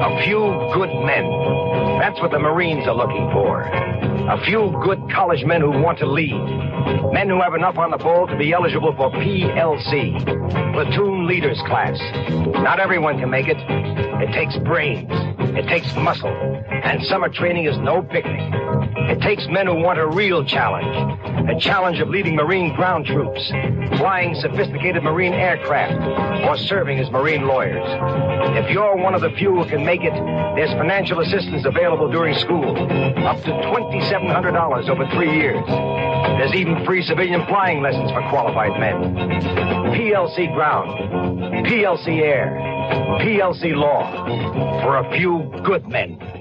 A few good men. That's what the Marines are looking for. A few good college men who want to lead. Men who have enough on the ball to be eligible for PLC, Platoon Leaders Class. Not everyone can make it. It takes brains. It takes muscle. And summer training is no picnic. It takes men who want a real challenge. A challenge of leading Marine ground troops, flying sophisticated Marine aircraft, or serving as Marine lawyers. If you're one of the few who can make it, there's financial assistance available during school, up to $2,700 over 3 years. There's even free civilian flying lessons for qualified men. PLC ground, PLC air, PLC law, for a few good men.